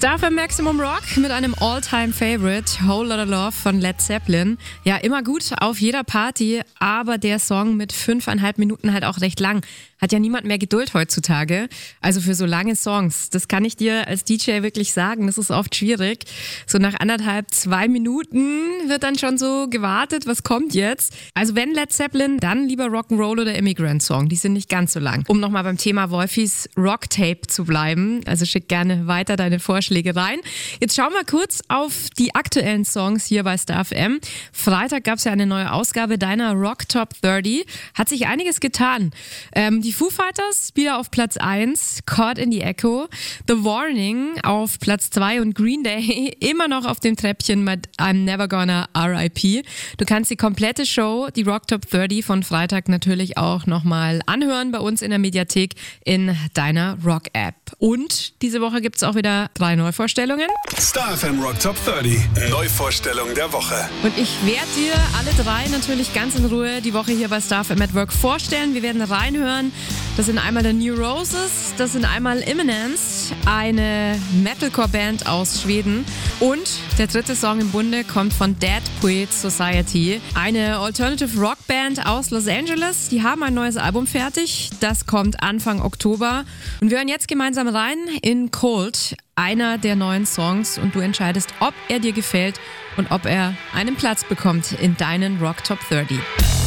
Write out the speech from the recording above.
Star FM Maximum Rock mit einem All-Time-Favorite, Whole Lotta Love von Led Zeppelin. Ja, immer gut auf jeder Party, aber der Song mit 5,5 Minuten halt auch recht lang. Hat ja niemand mehr Geduld heutzutage. Also für so lange Songs. Das kann ich dir als DJ wirklich sagen. Das ist oft schwierig. So nach 1,5, 2 Minuten wird dann schon so gewartet, was kommt jetzt? Also wenn Led Zeppelin, dann lieber Rock'n'Roll oder Immigrant Song. Die sind nicht ganz so lang. Um nochmal beim Thema Wolfis Rocktape zu bleiben. Also schick gerne weiter deine Vorschläge rein. Jetzt schauen wir kurz auf die aktuellen Songs hier bei Star FM. Freitag gab es ja eine neue Ausgabe deiner Rock Top 30. Hat sich einiges getan. Die Foo Fighters wieder auf Platz 1, Caught in the Echo, The Warning auf Platz 2 und Green Day immer noch auf dem Treppchen mit I'm Never Gonna R.I.P. Du kannst die komplette Show, die Rock Top 30 von Freitag natürlich auch nochmal anhören bei uns in der Mediathek in deiner Rock-App. Und diese Woche gibt es auch wieder 3 Neuvorstellungen. Star FM Rock Top 30, Neuvorstellung der Woche. Und ich werde dir alle 3 natürlich ganz in Ruhe die Woche hier bei Star FM at Work vorstellen. Wir werden reinhören. Das sind einmal The New Roses, das sind einmal Imminence, eine Metalcore-Band aus Schweden. Und der dritte Song im Bunde kommt von Dead Poets Society, eine Alternative Rock-Band aus Los Angeles. Die haben ein neues Album fertig, das kommt Anfang Oktober. Und wir hören jetzt gemeinsam rein in Cold, einer der neuen Songs. Und du entscheidest, ob er dir gefällt und ob er einen Platz bekommt in deinen Rock Top 30.